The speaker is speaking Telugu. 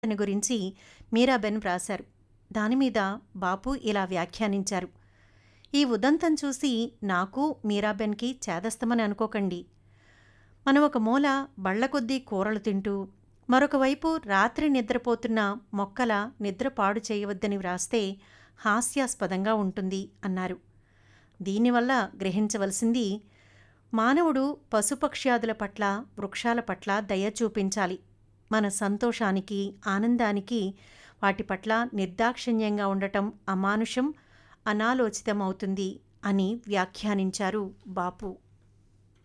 అని గురించి మీరాబెన్ వ్రాశారు. దానిమీద బాపు ఇలా వ్యాఖ్యానించారు: ఈ ఉదంతం చూసి నాకు మీరాబెన్కి చేదస్తమని అనుకోకండి. మనం ఒక మూల బళ్లకొద్దీ కూరలు తింటూ, మరొక వైపు రాత్రి నిద్రపోతున్న మొక్కల నిద్ర పాడు చేయవద్దని వ్రాస్తే హాస్యాస్పదంగా ఉంటుంది అన్నారు. దీనివల్ల గ్రహించవలసింది, మానవుడు పశుపక్ష్యాదుల పట్ల, వృక్షాల పట్ల దయ చూపించాలి. మన సంతోషానికి, ఆనందానికి వాటి పట్ల నిర్దాక్షిణ్యంగా ఉండటం అమానుషం, అనాలోచితం అవుతుంది అని వ్యాఖ్యానించారు బాపు.